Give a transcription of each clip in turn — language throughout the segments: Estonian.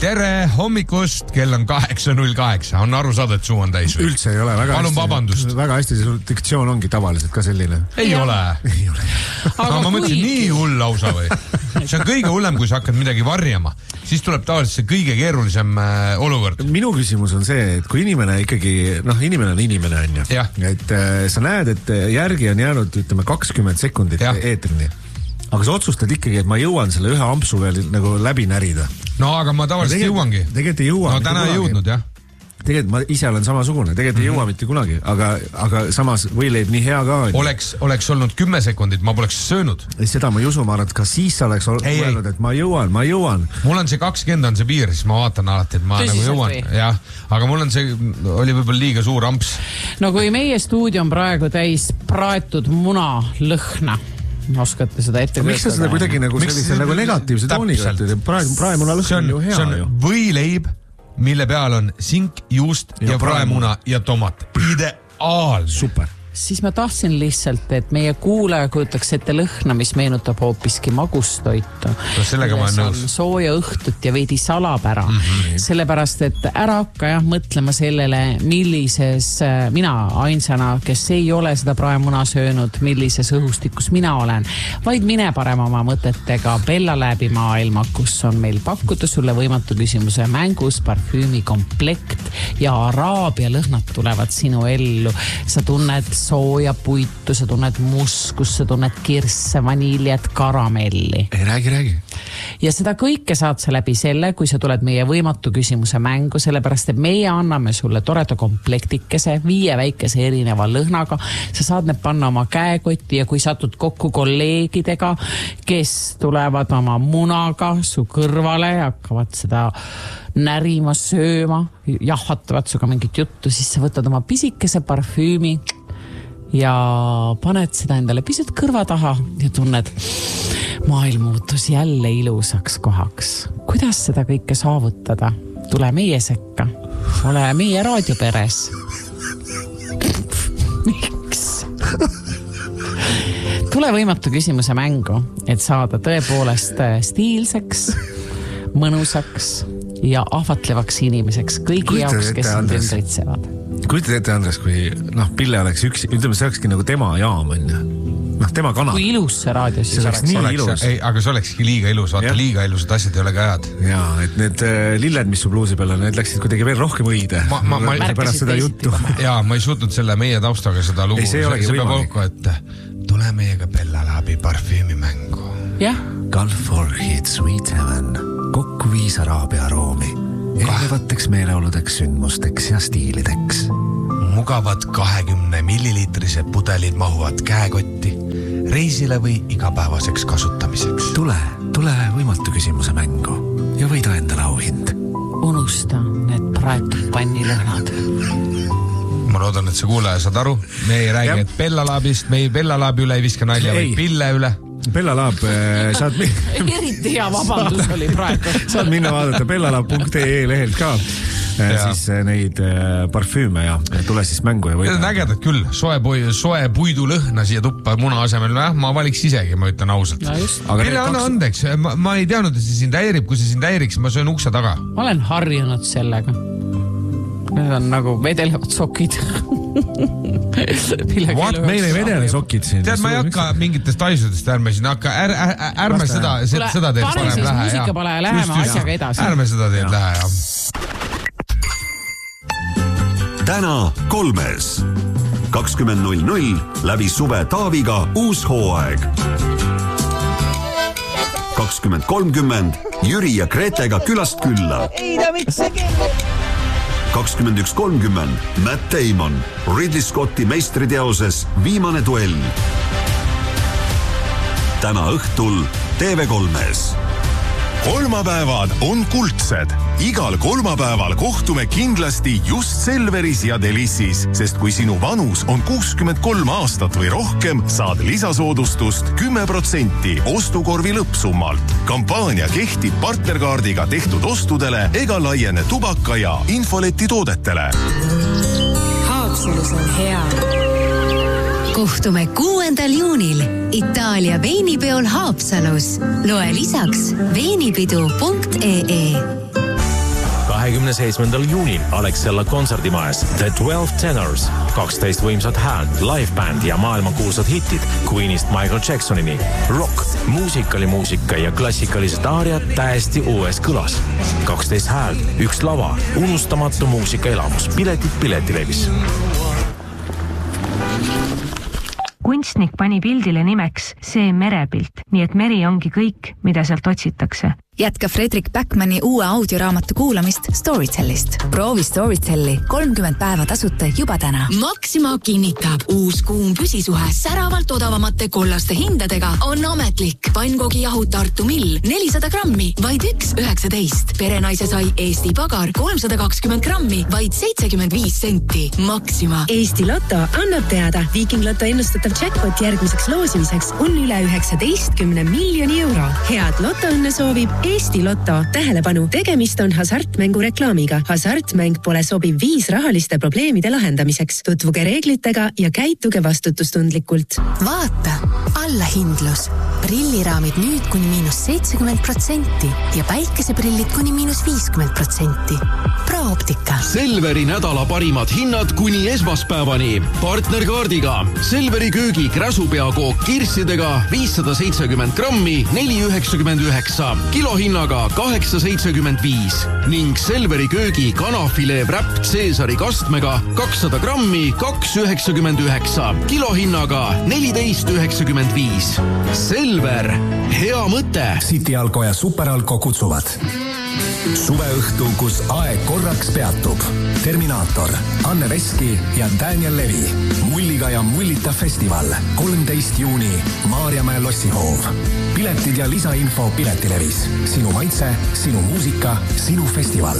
Tere hommikust, kell on 8.08. On aru saada, et suu on täis või? Üldse ei ole. Palun vabandust. Väga hästi, see diktsioon ongi tavaliselt ka selline. Ei ole. Ma mõtlesin nii hull lausa või? See on kõige hullem, kui sa hakkad midagi varjama. Siis tuleb tavaliselt see kõige keerulisem olukord. Minu küsimus on see, et kui inimene ikkagi, inimene on inimene, on ju. Et sa näed, et järgi on jäänud, ütleme, 20 sekundit eetrini. Aga sa otsustad ikkagi, et ma jõuan selle ühe ampsu veel nagu läbi närida. No aga ma tavaliselt jõuangi. Tegelikult ei jõua. No täna ei jõudnud, jah. Tegelikult ma ise olen samasugune. Tegelikult ei jõua mitte kunagi. Aga samas võileib nii hea ka. Oleks olnud 10 sekundit, ma poleks söönud. Seda ma ei usu, ma arvan, et ka siis sa oleks öelnud, et ma jõuan. Mul on see 20 on see piir, siis ma vaatan alati, et ma nagu jõuan. Jah, aga mul on see, oli võib-olla liiga suur amps. No kui meie stuudio on praegu täis praetud muna lõhna, oskate seda ette kujutada. Miks sa seda kuidagi nagu sellise nagu negatiivse tooniga? Praemuna lõhn on ju hea. See on võileib, mille peal on sink, juust ja praemuna ja tomat. Ideaalne. Super. Siis ma tahtsin lihtsalt, et meie kuulaja kujutaks ette lõhna, mis meenutab hoopiski magustoitu. No sellega ma olen nõus. Sooja õhtut ja veidi salapära. Sellepärast, et ära hakka mõtlema sellele, millises mina ainsana, kes ei ole seda praemuna söönud, millises õhustikus mina olen, vaid mine parem oma mõtetega Bella läbi maailma, kus on meil pakkuda sulle võimatu küsimuse mängus parfüümi komplekt ja araabia lõhnad tulevad sinu ellu. Sa tunned sooja puitu, sa tunned muskus, sa tunned kirsse, vaniljat, karamelli. Räägi. Ja seda kõike saad sa läbi selle, kui sa tuled meie võimatu küsimuse mängu, sellepärast, et meie anname sulle toreda komplektikese, 5 väikese erineva lõhnaga. Sa saad need panna oma käekotti ja kui satud kokku kolleegidega, kes tulevad oma munaga su kõrvale ja hakkavad seda närima, sööma, jahvatavad suga mingit juttu, siis sa võtad oma pisikese parfüümi ja paned seda endale pisut kõrva taha ja tunned, maailm muutus jälle ilusaks kohaks. Kuidas seda kõike saavutada? Tule meie sekka. Ole meie raadioperes. Miks? Tule võimatu küsimuse mängu, et saada tõepoolest stiilseks, mõnusaks ja ahvatlevaks inimeseks kõigi jaoks, kes on tendritsevad. Kujutad ette, Andres, kui Pille oleks ütleme, see olekski nagu tema jaam, on ju. Tema kanal. Kui ilus see raadio siis oleks. Nii ilus. Ei, aga see olekski liiga ilus. Vaata, liiga ilusad asjad ei ole ka head. Jaa, et need lilled, mis su bluusi peal on, need läksid kuidagi veel rohkem õide. Ma pärast seda juttu. Jaa, ma ei suutnud selle meie taustaga seda lugu. See olegi võimalik. Et tule meiega Bella läbi parfüümi mängu. Jah. Gulf for Hit Sweet Heaven. Kokku 5 araabia aroomi. Erinevateks meeleoludeks, sündmusteks ja stiilideks. Mugavad 20 millilitrised pudelid mahuvad käekotti, reisile või igapäevaseks kasutamiseks. Tule võimatu küsimuse mängu ja võida endale auhind. Unusta need praetud pannilõhnad. Ma loodan, et see kuulaja saad aru. Me ei räägi, et Bella Labist, me ei Bella Labi üle ei viska nalja, või Pille üle. Bella Lab, saad eriti hea vabandus oli praegu. Saad minna vaadata bellalab.ee lehelt ka siis neid parfüüme ja tule siis mängu ja võida. Need on ägedad küll, soe puidu lõhna siia tuppa muna asemel, ma valiks isegi, ma ütlen ausalt. Pille, anna andeks, ma ei teadnud, et see sind häirib, kui see sind häiriks, ma söön ukse taga. Ma olen harjunud sellega. Need on nagu vedelevad sokid. Meil ei vedele sokid siin. Tead, ma ei hakka mingitest aisudest ärme siin hakka, ärme seda teed parem lähe. Muusika pole ja läheme asjaga edasi. Ärme seda teed lähe, jah. Täna 3. 20.00 läbi suve Taaviga uus hooaeg. 20.30 Jüri ja Gretega külast külla. 21.30 Matt Damon Ridley Scotti meistriteoses Viimane duell. Täna õhtul TV3-s. Kolmapäevad on kuldsed. Igal kolmapäeval kohtume kindlasti just Selveris ja Delissis, sest kui sinu vanus on 63 aastat või rohkem, saad lisasoodustust 10% ostukorvi lõppsummalt. Kampaania kehtib partnerkaardiga tehtud ostudele ega laiene tubaka ja infoleti toodetele. Haapsalus on hea. Kohtume 6. juunil Itaalia veinipeol Haapsalus. Loe lisaks veinipidu.ee. 27. juunil Alexella kontserdimajas The 12 Tenors, 12 võimsat häält, livebänd ja maailmakuulsad hitid Queenist Michael Jacksonini. Rock, muusikalimuusika ja klassikalised aariad täiesti uues kõlas. 12 häält, üks lava, unustamatu muusikaelamus, piletid Piletilevis. Kunstnik pani pildile nimeks see merepilt, nii et meri ongi kõik, mida sealt otsitakse. Jätka Fredrik Backmani uue audioraamatu kuulamist Storytellist. Proovi Storytelli 30 päeva tasuta juba täna. Maxima kinnitab, uus kuum püsisuhe säravalt odavamate kollaste hindadega on ametlik. Pannkoogi jahud Tartu Mill 400 grammi, vaid 1,19. Perenaise sai Eesti Pagar 320 grammi, vaid 75 senti. Maxima. Eesti Lotto annab teada. Viking Lotto ennustatav jackpot järgmiseks loosimiseks on üle 19 miljoni euro. Head Lotto-õnne soovib Eesti Lotto. Tähelepanu, tegemist on hasartmängu reklaamiga. Hasartmäng pole sobiv viis rahaliste probleemide lahendamiseks. Tutvuge reeglitega ja käituge vastutustundlikult. Vaata, allahindlus. Prilliraamid nüüd kuni -70% ja päikeseprillid kuni -50%. Prooptika. Selveri nädala parimad hinnad kuni esmaspäevani. Partnerkaardiga. Selveri köögi kräsupeakook kirssidega 570 grammi 4,99. Kilohinnaga 8,75 ning Selveri köögi kanafilee wrap Caesari kastmega 200 grammi 2,99. Kilohinnaga 14,95. Selver, hea mõte. City Alko ja Superalko kutsuvad. Suveõhtu, kus aeg korraks peatub. Terminaator, Anne Veski ja Daniel Levi. Mulliga ja mullita festival. 13 juuni, Maarjamäe lossihoov. Piletid ja lisainfo Piletilevis. Sinu maitse, sinu muusika, sinu festival.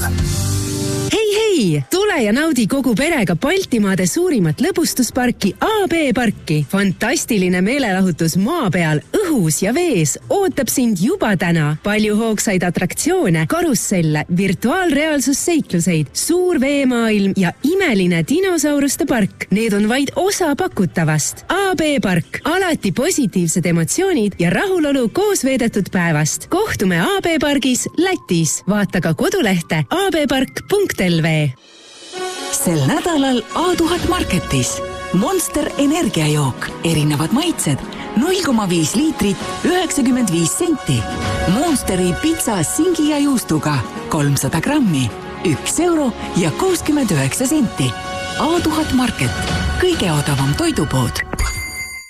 Hei, tule ja naudi kogu perega Baltimaade suurimat lõbustusparki AB Parki. Fantastiline meelelahutus maa peal, õhus ja vees ootab sind juba täna. Palju hoogsaid atraktsioone, karusselle, virtuaalreaalsusseikluseid, suur veemaailm ja imeline dinosauruste park. Need on vaid osa pakutavast. AB Park, alati positiivsed emotsioonid ja rahulolu koos veedetud päevast. Kohtume AB Pargis Lätis. Vaata ka kodulehte abpark.lv. Sel nädalal A1000 Marketis Monster energiajook, erinevad maitsed, 0,5 liitrit, 95 senti. Monsteri pitsa singi ja juustuga 300 grammi, 1 euro ja 69 senti. A1000 Market, kõige odavam toidupood.